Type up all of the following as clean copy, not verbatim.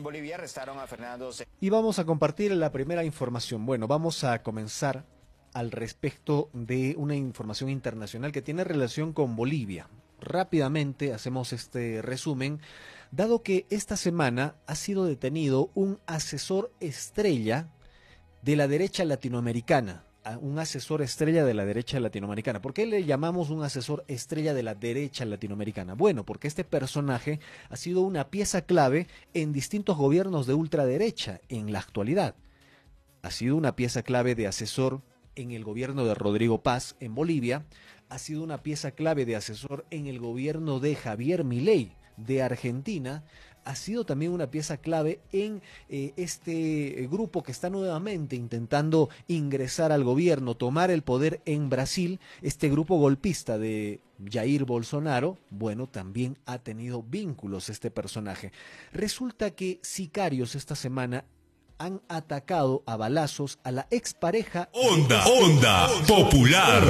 Y en Bolivia arrestaron a Fernando. Y vamos a compartir la primera información. Bueno, vamos a comenzar al respecto de una información internacional que tiene relación con Bolivia. Rápidamente hacemos este resumen, dado que esta semana ha sido detenido un asesor estrella de la derecha latinoamericana. Un asesor estrella de la derecha latinoamericana. ¿Por qué le llamamos un asesor estrella de la derecha latinoamericana? Bueno, porque este personaje ha sido una pieza clave en distintos gobiernos de ultraderecha en la actualidad. Ha sido una pieza clave de asesor en el gobierno de Rodrigo Paz en Bolivia, ha sido una pieza clave de asesor en el gobierno de Javier Milei de Argentina, ha sido también una pieza clave en este grupo que está nuevamente intentando ingresar al gobierno, tomar el poder en Brasil. Este grupo golpista de Jair Bolsonaro, bueno, también ha tenido vínculos este personaje. Resulta que sicarios esta semana han atacado a balazos a la expareja Onda Popular.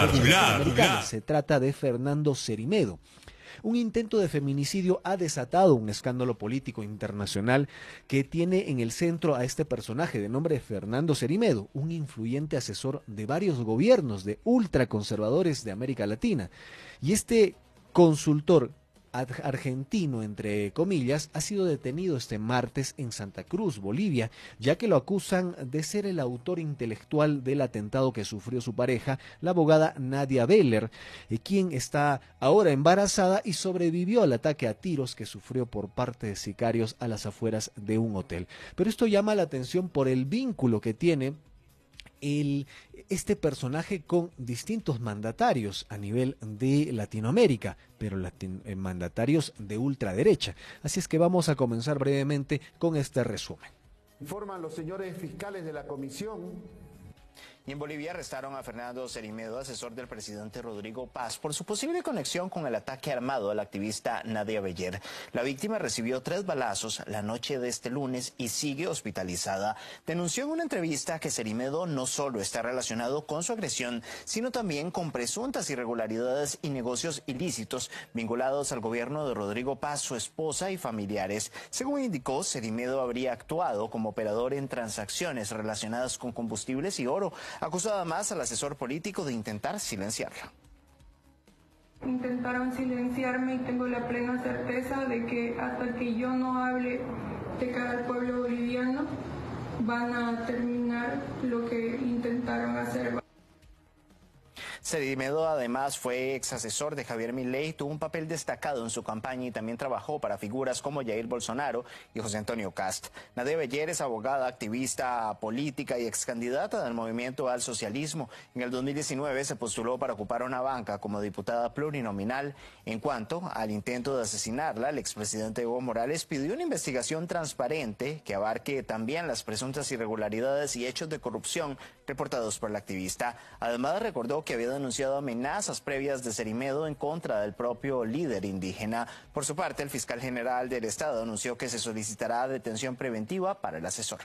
Se trata de Fernando Cerimedo. Un intento de feminicidio ha desatado un escándalo político internacional que tiene en el centro a este personaje de nombre Fernando Cerimedo, un influyente asesor de varios gobiernos de ultraconservadores de América Latina. Y este consultor argentino, entre comillas, ha sido detenido este martes en Santa Cruz, Bolivia, ya que lo acusan de ser el autor intelectual del atentado que sufrió su pareja, la abogada Nadia Beller, quien está ahora embarazada y sobrevivió al ataque a tiros que sufrió por parte de sicarios a las afueras de un hotel. Pero esto llama la atención por el vínculo que tiene este personaje con distintos mandatarios a nivel de Latinoamérica, pero mandatarios de ultraderecha. Así es que vamos a comenzar brevemente con este resumen. Informan los señores fiscales de la comisión. Y en Bolivia arrestaron a Fernando Cerimedo, asesor del presidente Rodrigo Paz, por su posible conexión con el ataque armado a la activista Nadia Beller. La víctima recibió 3 balazos la noche de este lunes y sigue hospitalizada. Denunció en una entrevista que Cerimedo no solo está relacionado con su agresión, sino también con presuntas irregularidades y negocios ilícitos vinculados al gobierno de Rodrigo Paz, su esposa y familiares. Según indicó, Cerimedo habría actuado como operador en transacciones relacionadas con combustibles y oro. Acusó además al asesor político de intentar silenciarla. Intentaron silenciarme y tengo la plena certeza de que hasta que yo no hable de cara al pueblo boliviano, van a terminar lo que intentaron hacer. Cerimedo además fue ex asesor de Javier Milei, tuvo un papel destacado en su campaña y también trabajó para figuras como Jair Bolsonaro y José Antonio Kast. Nadia Beller es abogada, activista política y ex candidata del movimiento al socialismo. En el 2019 se postuló para ocupar una banca como diputada plurinominal. En cuanto al intento de asesinarla, el expresidente Evo Morales pidió una investigación transparente que abarque también las presuntas irregularidades y hechos de corrupción reportados por la activista. Además recordó que había denunciado amenazas previas de Cerimedo en contra del propio líder indígena. Por su parte, el fiscal general del Estado anunció que se solicitará detención preventiva para el asesor.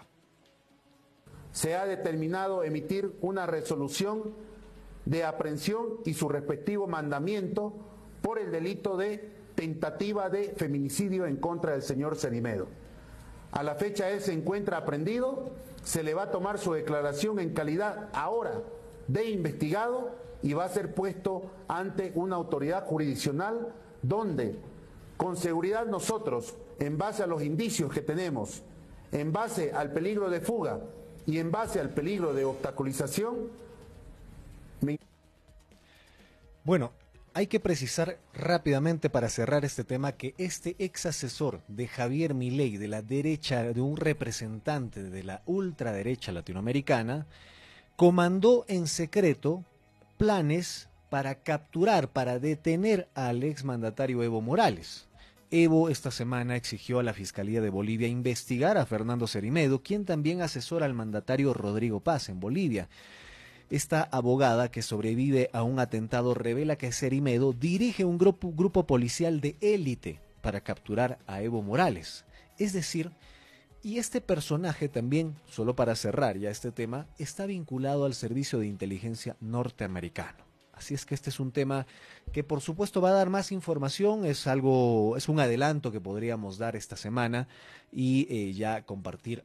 Se ha determinado emitir una resolución de aprehensión y su respectivo mandamiento por el delito de tentativa de feminicidio en contra del señor Cerimedo. A la fecha él se encuentra aprehendido, se le va a tomar su declaración en calidad ahora de investigado y va a ser puesto ante una autoridad jurisdiccional donde con seguridad nosotros, en base a los indicios que tenemos, en base al peligro de fuga y en base al peligro de obstaculización. Bueno, hay que precisar rápidamente para cerrar este tema que este ex asesor de Javier Milei, de la derecha, de un representante de la ultraderecha latinoamericana, comandó en secreto planes para capturar, para detener al exmandatario Evo Morales. Evo esta semana exigió a la Fiscalía de Bolivia investigar a Fernando Cerimedo, quien también asesora al mandatario Rodrigo Paz en Bolivia. Esta abogada que sobrevive a un atentado revela que Cerimedo dirige un grupo policial de élite para capturar a Evo Morales. Es decir, y este personaje también, solo para cerrar ya este tema, está vinculado al servicio de inteligencia norteamericano. Así es que este es un tema que por supuesto va a dar más información, es un adelanto que podríamos dar esta semana y ya compartir